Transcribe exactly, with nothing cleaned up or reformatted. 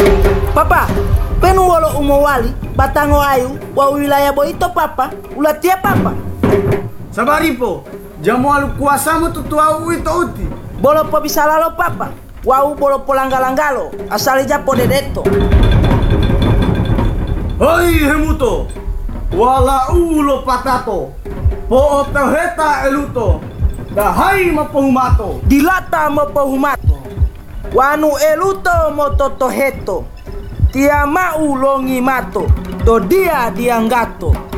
Papa, penu wolo umowali batango ayu wa wilayah boito papa ulatia papa. Sabaripo, jamu alu kuasamu tutua uito uti. Bolo po bisa lalo papa. Wau bolo polangalangalo asali japo dedeto. Hoi hemuto, wala ulo patato, po otaheta eluto, dahai mapohumato. Dilata mo pohumato. Wanu eluto mo totoheto. Tia mau longi mato. Do dia dianggato.